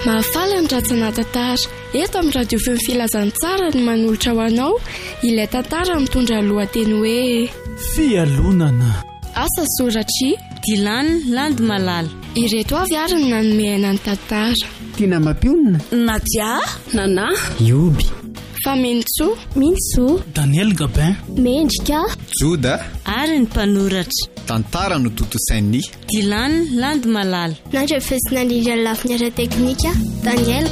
Mahafaly ny ratsana tantara. Eto amin'ny radio feo filazantsara ny manolotra ho anao ilay tantara mitondra lohateny hoe fialonana. Asa soratry Dilany Landy Malala. Ireto avy ary ny nanome aina ny tantara. Tina Mapionina, Nadia, Nana, Ioby, Famentso, Minso, Daniel Gabin, Mendrika, Joda Ary ny mpanoratra tantara no totosainy Dilany Landy Malala. Nandrefesina Lilian Lafiniara teknika Daniel